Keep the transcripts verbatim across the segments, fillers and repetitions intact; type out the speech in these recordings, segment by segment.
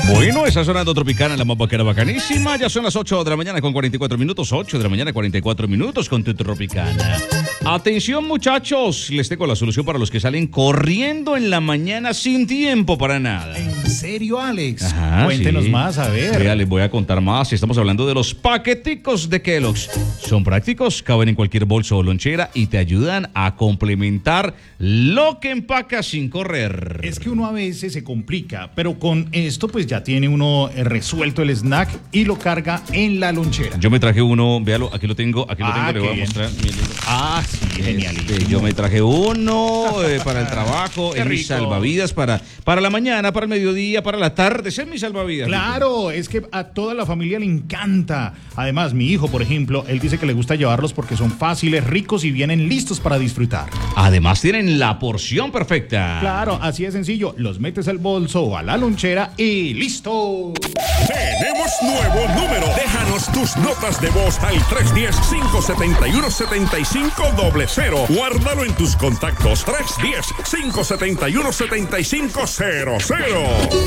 Bueno, esa sonando Tropicana, la más vaquera bacanísima. Ya son las ocho de la mañana con cuarenta y cuatro minutos. ocho de la mañana, cuarenta y cuatro minutos con tu Tropicana. Atención, muchachos. Les tengo la solución para los que salen corriendo en la mañana sin tiempo para nada. ¿En serio, Alex? Ajá, Cuéntenos sí. más, a ver. Vea, les voy a contar más. Estamos hablando de los paqueticos de Kellogg's. Son prácticos, caben en cualquier bolso o lonchera y te ayudan a complementar lo que empacas sin correr. Es que uno a veces se complica, pero con esto pues ya tiene uno eh, resuelto el snack y lo carga en la lonchera. Yo me traje uno, véalo, aquí lo tengo, aquí lo Ah, tengo, le qué voy a bien. mostrar. Mi libro. Ah, sí, genial. Este, yo me traje uno eh, para el trabajo, Qué en mi rico. salvavidas para, para la mañana, para el mediodía, para la tarde, es mi salvavidas. Claro, es que a toda la familia le encanta. Además, mi hijo, por ejemplo, él dice que le gusta llevarlos porque son fáciles, ricos y vienen listos para disfrutar. Además tienen la porción perfecta. Claro, así de sencillo. Los metes al bolso o a la lonchera y ¡listo! Tenemos nuevo número. Déjanos tus notas de voz al tres uno cero, cinco siete uno, siete cinco cero cero. Guárdalo en tus contactos. tres uno cero, cinco siete uno, siete cinco cero cero.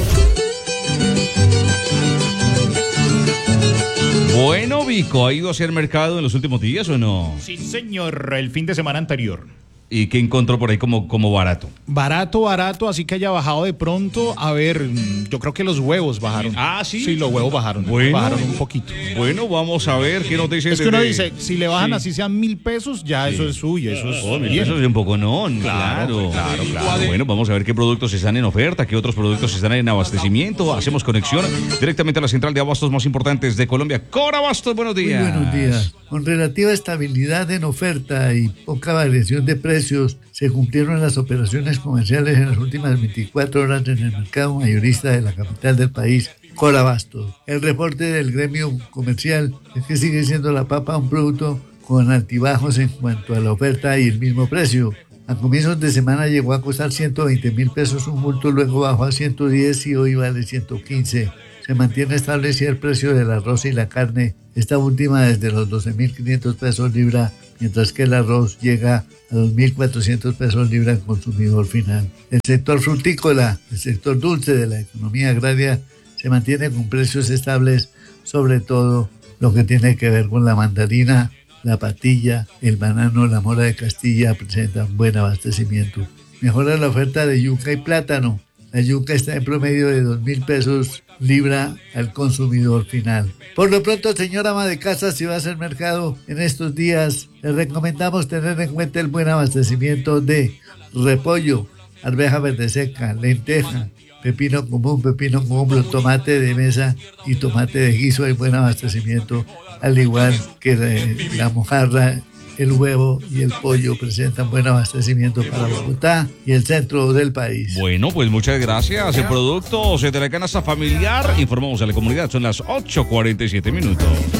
Bueno, Vico, ¿ha ido a hacer mercado en los últimos días o no? Sí, señor, el fin de semana anterior. ¿Y qué encontró por ahí como, como barato? Barato, barato, así que haya bajado de pronto. A ver, mm, yo creo que los huevos bajaron. Ah, ¿sí? Sí, los huevos bajaron. Bueno. Bajaron un poquito. Bueno, vamos a ver qué nos dicen. Es que uno desde- dice, si le bajan Sí. así sean mil pesos, ya eso es suyo, eso es Oh, mil bien. pesos es un poco no, claro. Claro, claro. Bueno, vamos a ver qué productos están en oferta, qué otros productos están en abastecimiento. Hacemos conexión directamente a la central de abastos más importantes de Colombia. Corabastos, buenos Muy días. buenos días. Con relativa estabilidad en oferta y poca variación de precios, se cumplieron las operaciones comerciales en las últimas veinticuatro horas en el mercado mayorista de la capital del país, Corabastos. El reporte del gremio comercial es que sigue siendo la papa un producto con altibajos en cuanto a la oferta y el mismo precio. A comienzos de semana llegó a costar ciento veinte mil pesos un bulto, luego bajó a ciento diez y hoy vale ciento quince. Se mantiene establecido el precio del arroz y la carne, esta última desde los doce mil quinientos pesos libra, mientras que el arroz llega a dos mil cuatrocientos pesos libra al consumidor final. El sector frutícola, el sector dulce de la economía agraria, se mantiene con precios estables, sobre todo lo que tiene que ver con la mandarina, la patilla, el banano, la mora de Castilla presentan buen abastecimiento. Mejora la oferta de yuca y plátano. La yuca está en promedio de dos mil pesos libra al consumidor final. Por lo pronto, señora ama de casa, si va a hacer mercado en estos días, le recomendamos tener en cuenta el buen abastecimiento de repollo, arveja verde seca, lenteja, pepino común, pepino común, tomate de mesa y tomate de guiso. Hay buen abastecimiento, al igual que la, la mojarra, el huevo y el pollo presentan buen abastecimiento para Bogotá y el centro del país. Bueno, pues muchas gracias. El producto de la canasta familiar. Informamos a la comunidad. Son las ocho cuarenta y siete minutos.